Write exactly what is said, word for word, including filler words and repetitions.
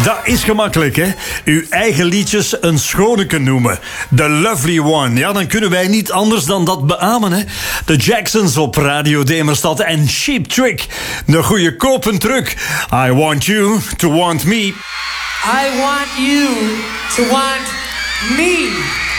Dat is gemakkelijk, hè? Uw eigen liedjes een schoneke noemen. The Lovely One. Ja, dan kunnen wij niet anders dan dat beamen, hè? De Jacksons op Radio Demerstad en Cheap Trick. De goede kopen truc. I want you to want me. I want you to want me.